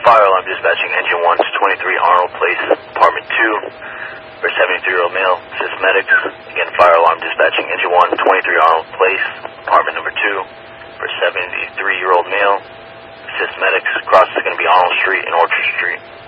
Fire alarm dispatching engine 1 to 23 Arnold Place, apartment 2, for 73-year-old male. Assist medics. Again, fire alarm dispatching engine 1, 23 Arnold Place, apartment number 2, for 73-year-old male. Assist medics. Cross is going to be Arnold Street and Orchard Street.